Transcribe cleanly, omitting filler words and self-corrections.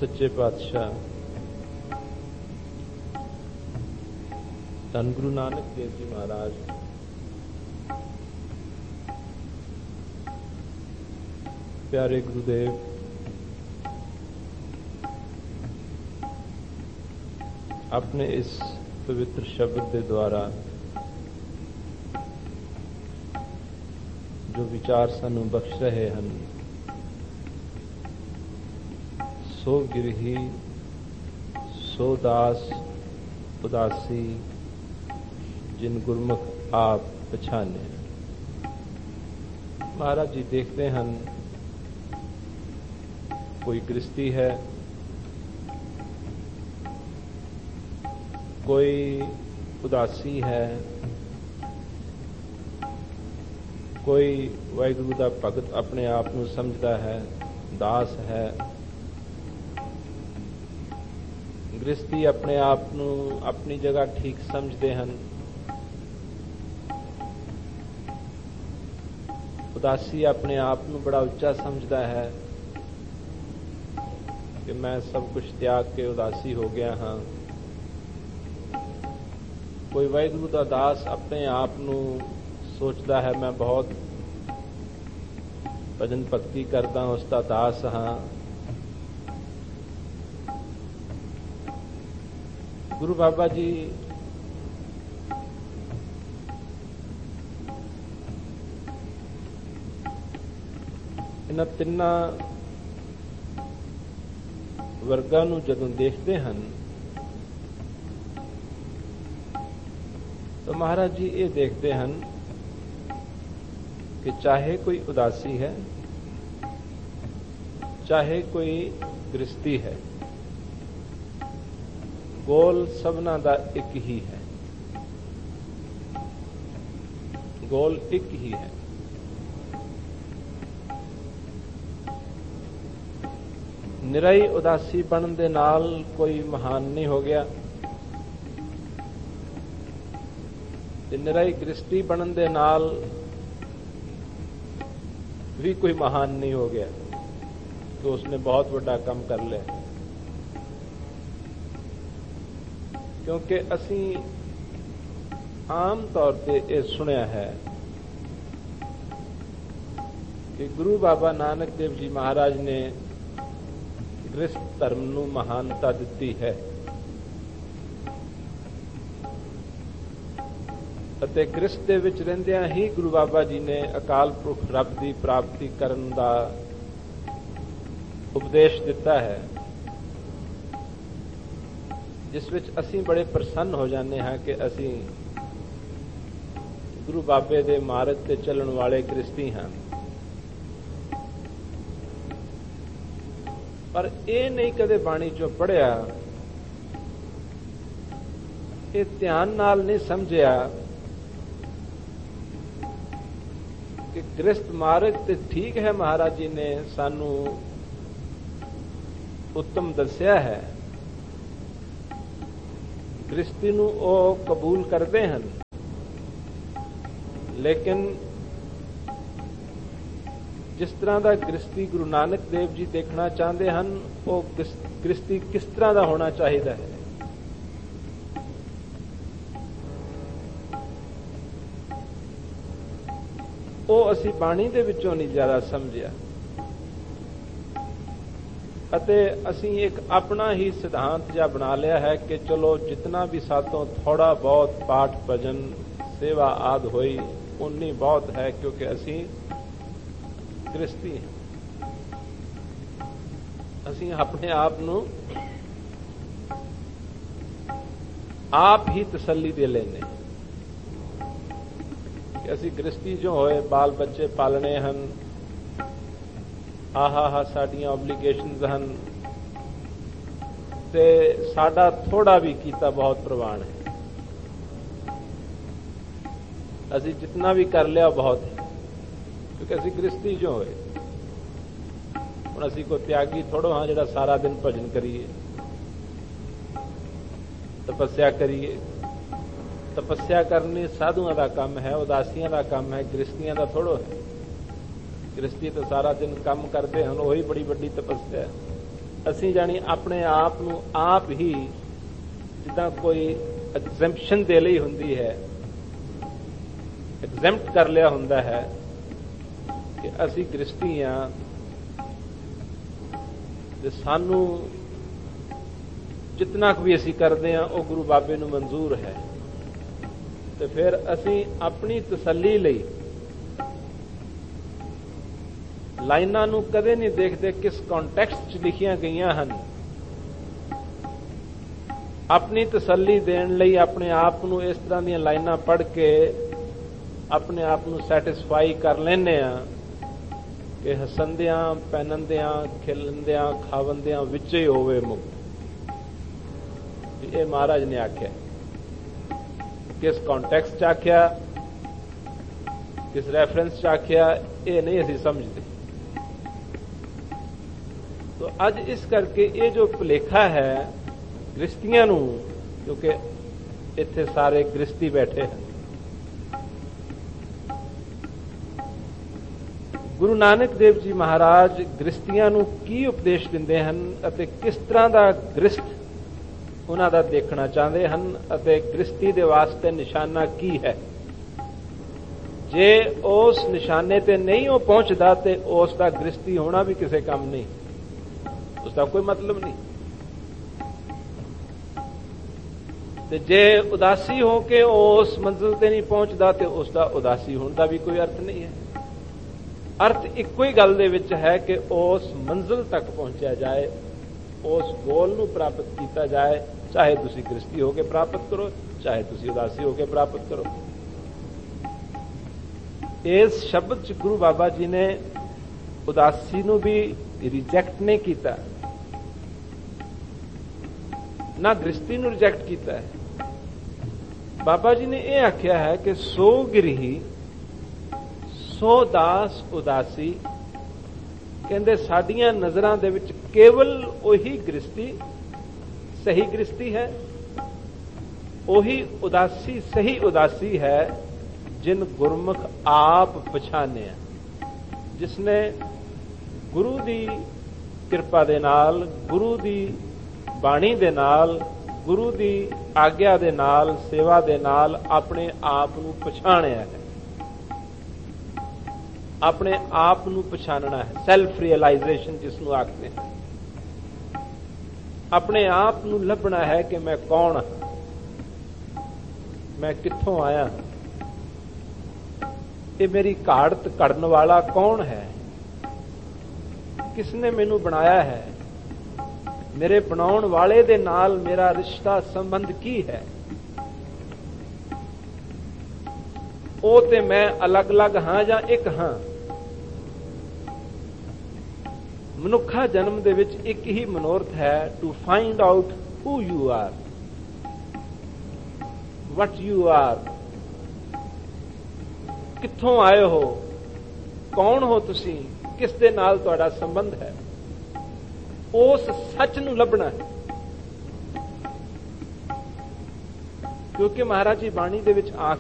सच्चे पातशाह धन गुरु नानक देव जी महाराज प्यारे गुरुदेव, अपने इस पवित्र शब्द के द्वारा जो विचार सानू बख्श रहे हैं, सो गिरही सो दास उदासी जिन गुरमुख आप पछाने। महाराज जी देखते हैं कोई गृहस्थी है, कोई उदासी है, कोई वाहिगुरु दा भगत अपने आप को समझता है, दास है। गृहस्थी अपने आप को अपनी जगह ठीक समझते हैं, उदासी अपने आप को बड़ा उच्चा समझता है कि मैं सब कुछ त्याग के उदासी हो गया हाँ। कोई वाहिगुरु दा दास अपने आप को सोचता है मैं बहुत भजन भक्ति करता हूं, उसका दास हाँ। गुरु बाबा जी इन्हां तिन्नां वर्गां नूं जदों देखते हैं तो महाराज जी ये देखते हैं कि चाहे कोई उदासी है, चाहे कोई गृहस्थी है, गोल सबना दा एक ही है, गोल एक ही है। निराई उदासी बनन दे नाल कोई महान नहीं हो गया, ते निराई गृहस्थी बनन दे नाल भी कोई महान नहीं हो गया, तो उसने बहुत बड़ा काम कर लिया। क्योंकि असी आम तौर पे ये सुनिया है कि गुरु बाबा नानक देव जी महाराज ने गृहस्थ धर्म नूं महानता दिती है ਅਤੇ ਗ੍ਰਸਥ ਦੇ ਵਿੱਚ ਰਹਿੰਦਿਆਂ ਹੀ ਗੁਰੂ ਬਾਬਾ ਜੀ ਨੇ ਅਕਾਲ ਪੁਰਖ ਰੱਬ ਦੀ ਪ੍ਰਾਪਤੀ ਕਰਨ ਦਾ ਉਪਦੇਸ਼ ਦਿੱਤਾ ਹੈ, ਜਿਸ ਵਿੱਚ ਅਸੀਂ ਬੜੇ ਪ੍ਰਸੰਨ ਹੋ ਜਾਂਦੇ ਹਾਂ ਕਿ ਅਸੀਂ ਗੁਰੂ ਬਾਬੇ ਦੇ ਮਾਰਗ ਤੇ ਚੱਲਣ ਵਾਲੇ ਗ੍ਰਸਥੀ ਹਾਂ। ਪਰ ਇਹ ਨਹੀਂ ਕਦੇ ਬਾਣੀ ਚੋਂ ਪੜ੍ਹਿਆ, ਇਹ ਧਿਆਨ ਨਾਲ ਨਹੀਂ ਸਮਝਿਆ कि गृहस्थ मार्ग ते ठीक है। महाराज जी ने सानू उत्तम दस्या है, गृहस्थी नूं ओ कबूल करते हैं, लेकिन जिस तरह का गृहस्थी गुरु नानक देव जी देखना चाहते हैं, वो गृहस्थी किस तरह का होना चाहिए है। ਉਹ ਅਸੀਂ ਬਾਣੀ ਦੇ ਵਿੱਚੋਂ ਨਹੀਂ ਜ਼ਿਆਦਾ ਸਮਝਿਆ ਅਤੇ ਅਸੀਂ ਇੱਕ ਆਪਣਾ ਹੀ ਸਿਧਾਂਤ ਜਿਹਾ ਬਣਾ ਲਿਆ ਹੈ ਕਿ ਚਲੋ ਜਿਤਨਾ ਵੀ ਸਾਤੋਂ ਥੋੜਾ ਬਹੁਤ ਪਾਠ ਭਜਨ ਸੇਵਾ ਆਦਿ ਹੋਈ ਉਨੀ ਬਹੁਤ ਹੈ, ਕਿਉਂਕਿ ਅਸੀਂ ਗ੍ਰਸਤੀ ਹਾਂ। ਅਸੀਂ ਆਪਣੇ ਆਪ ਨੂੰ ਆਪ ਹੀ ਤਸੱਲੀ ਦੇ ਲੈਂਦੇ ਹਾਂ कि असी गृहस्थी जो होए बाल बच्चे पालने हैं, आहा साडियां ओबलीगेशनस हैं, ते साडा थोड़ा भी कीता बहुत प्रवान है, असी जितना भी कर लिया बहुत है, क्योंकि असी गृहस्थी जो होए। हुण असी कोई त्यागी थोड़ो हाँ जिहड़ा सारा दिन भजन करिए, तपस्या करिए। तपस्या करनी साधुआं दा काम है, उदासियां दा काम है, गृहस्थियां दा थोड़ो है। गृहस्थी तो सारा दिन काम करते हैं, वही बड़ी बड़ी तपस्या है। ਅਸੀਂ ਜਾਣੀ ਆਪਣੇ ਆਪ ਨੂੰ ਆਪ ਹੀ ਜਿੱਦਾਂ ਕੋਈ ਐਗਜ਼ੈਂਪਸ਼ਨ ਦੇ ਲਈ ਹੁੰਦੀ ਹੈ, ਐਗਜ਼ੈਂਪਟ ਕਰ ਲਿਆ ਹੁੰਦਾ ਹੈ ਕਿ ਅਸੀਂ ਗ੍ਰਸਤੀ ਹਾਂ ਤੇ ਸਾਨੂੰ ਜਿਤਨਾ ਕੁ ਵੀ ਅਸੀਂ ਕਰਦੇ ਹਾਂ ਉਹ ਗੁਰੂ ਬਾਬੇ ਨੂੰ ਮਨਜ਼ੂਰ ਹੈ। ਤੇ ਫਿਰ ਅਸੀਂ ਆਪਣੀ ਤਸੱਲੀ ਲਈ ਲਾਈਨਾਂ ਨੂੰ ਕਦੇ ਨਹੀਂ ਦੇਖਦੇ ਕਿਸ ਕੰਟੈਕਸਟ 'ਚ ਲਿਖੀਆਂ ਗਈਆਂ ਹਨ। ਆਪਣੀ ਤਸੱਲੀ ਦੇਣ ਲਈ ਆਪਣੇ ਆਪ ਨੂੰ ਇਸ ਤਰ੍ਹਾਂ ਦੀਆਂ ਲਾਈਨਾਂ ਪੜ੍ਹ ਕੇ ਆਪਣੇ ਆਪ ਨੂੰ ਸੈਟਿਸਫਾਈ ਕਰ ਲੈਂਦੇ ਹਾਂ ਕਿ ਹੱਸੰਦਿਆਂ ਪਹਿਨੰਦਿਆਂ ਖਿਲੰਦਿਆਂ ਖਾਵੰਦਿਆਂ ਵਿੱਚ ਹੀ ਹੋਵੇ ਮੁਕਤ। ਇਹ ਮਹਾਰਾਜ ਨੇ ਆਖਿਆ, ਕਿਸ ਕੰਟੈਕਸਟ 'ਚ ਆਖਿਆ, ਕਿਸ ਰੈਫਰੈਂਸ 'ਚ ਆਖਿਆ, ਇਹ ਨਹੀਂ ਅਸੀਂ ਸਮਝਦੇ। तो ਅੱਜ ਇਸ ਕਰਕੇ ਇਹ ਜੋ ਭੁਲੇਖਾ ਹੈ ਗ੍ਰਸਤੀਆਂ ਨੂੰ, ਕਿਉਂਕਿ ਇੱਥੇ ਸਾਰੇ ਗ੍ਰਸਤੀ ਬੈਠੇ ਹਨ, ਗੁਰੂ ਨਾਨਕ ਦੇਵ ਜੀ ਮਹਾਰਾਜ ਗ੍ਰਸਤੀਆਂ ਨੂੰ ਕੀ ਉਪਦੇਸ਼ ਦਿੰਦੇ ਹਨ ਅਤੇ ਕਿਸ ਤਰ੍ਹਾਂ ਦਾ ਗ੍ਰਸਤ ਉਹਨਾਂ ਦਾ ਦੇਖਣਾ ਚਾਹੁੰਦੇ ਹਨ ਅਤੇ ਗ੍ਰਸਤੀ ਦੇ ਵਾਸਤੇ ਨਿਸ਼ਾਨਾ ਕੀ ਹੈ। ਜੇ ਉਸ ਨਿਸ਼ਾਨੇ ਤੇ ਨਹੀਂ ਉਹ ਪਹੁੰਚਦਾ ਤੇ ਉਸ ਦਾ ਗ੍ਰਸਤੀ ਹੋਣਾ ਵੀ ਕਿਸੇ ਕੰਮ ਨਹੀਂ, ਉਸਦਾ ਕੋਈ ਮਤਲਬ ਨਹੀਂ। ਤੇ ਜੇ ਉਦਾਸੀ ਹੋ ਕੇ ਉਸ ਮੰਜ਼ਿਲ ਤੇ ਨਹੀਂ ਪਹੁੰਚਦਾ ਤੇ ਉਸਦਾ ਉਦਾਸੀ ਹੋਣ ਦਾ ਵੀ ਕੋਈ ਅਰਥ ਨਹੀਂ ਹੈ। ਅਰਥ ਇੱਕੋ ਹੀ ਗੱਲ ਦੇ ਵਿੱਚ ਹੈ ਕਿ ਉਸ ਮੰਜ਼ਿਲ ਤੱਕ ਪਹੁੰਚਿਆ ਜਾਏ, ਉਸ ਗੋਲ ਨੂੰ ਪ੍ਰਾਪਤ ਕੀਤਾ ਜਾਏ, ਚਾਹੇ ਤੁਸੀਂ ਗ੍ਰਸਤੀ ਹੋ ਕੇ ਪ੍ਰਾਪਤ ਕਰੋ, ਚਾਹੇ ਤੁਸੀਂ ਉਦਾਸੀ ਹੋ ਕੇ ਪ੍ਰਾਪਤ ਕਰੋ। ਇਸ ਸ਼ਬਦ 'ਚ ਗੁਰੂ ਬਾਬਾ ਜੀ ਨੇ ਉਦਾਸੀ ਨੂੰ ਵੀ ਰਿਜੈਕਟ ਨਹੀਂ ਕੀਤਾ, ਨਾ ਗ੍ਰਸਤੀ ਨੂੰ ਰਿਜੈਕਟ ਕੀਤਾ ਹੈ। ਬਾਬਾ ਜੀ ਨੇ ਇਹ ਆਖਿਆ ਹੈ ਕਿ ਸੋ ਗ੍ਰਹੀ ਸੋ ਦਾਸ ਉਦਾਸੀ। ਕਹਿੰਦੇ ਸਾਡੀਆਂ ਨਜ਼ਰਾਂ ਦੇ ਵਿੱਚ ਕੇਵਲ ਉਹੀ ਗ੍ਰਸਤੀ ਸਹੀ ਗ੍ਰਸਤੀ ਹੈ, ਉਹੀ ਉਦਾਸੀ ਸਹੀ ਉਦਾਸੀ ਹੈ ਜਿਨ ਗੁਰਮੁਖ ਆਪ ਪਛਾਣਿਆ, ਜਿਸਨੇ ਗੁਰੂ ਦੀ ਕਿਰਪਾ ਦੇ ਨਾਲ, ਗੁਰੂ ਦੀ ਬਾਣੀ ਦੇ ਨਾਲ, ਗੁਰੂ ਦੀ ਆਗਿਆ ਦੇ ਨਾਲ, ਸੇਵਾ ਦੇ ਨਾਲ ਆਪਣੇ ਆਪ ਨੂੰ ਪਛਾਣਿਆ ਹੈ। ਆਪਣੇ ਆਪ ਨੂੰ ਪਛਾਣਨਾ ਹੈ, ਸੈਲਫ ਰਿਅਲਾਈਜ਼ੇਸ਼ਨ ਜਿਸ ਨੂੰ ਆਖਦੇ ਹਨ। ਆਪਣੇ ਆਪ ਨੂੰ ਲੱਭਣਾ ਹੈ ਕਿ ਮੈਂ ਕੌਣ ਹਾਂ, ਮੈਂ ਕਿੱਥੋਂ ਆਇਆ, ਇਹ ਮੇਰੀ ਘਾੜਤ ਘੜਨ ਵਾਲਾ ਕੌਣ ਹੈ, ਕਿਸਨੇ ਮੈਨੂੰ ਬਣਾਇਆ ਹੈ, ਮੇਰੇ ਬਣਾਉਣ ਵਾਲੇ ਦੇ ਨਾਲ ਮੇਰਾ ਰਿਸ਼ਤਾ ਸੰਬੰਧ ਕੀ ਹੈ। ਉਹ ਤੇ ਮੈਂ ਅਲੱਗ-ਅਲੱਗ ਹਾਂ ਜਾਂ ਇੱਕ ਹਾਂ। ਮਨੁੱਖਾ ਜਨਮ ਦੇ ਵਿੱਚ ਇੱਕ ਹੀ ਮਨੋਰਥ ਹੈ, to find out who you are, what you are, ਕਿੱਥੋਂ ਆਏ ਹੋ, ਕੌਣ ਹੋ ਤੁਸੀਂ, ਕਿਸ ਦੇ ਨਾਲ ਤੁਹਾਡਾ ਸੰਬੰਧ ਹੈ। ਉਸ ਸੱਚ ਨੂੰ ਲੱਭਣਾ ਹੈ, ਕਿਉਂਕਿ ਮਹਾਰਾਜ ਜੀ ਬਾਣੀ ਦੇ ਵਿੱਚ ਆਖ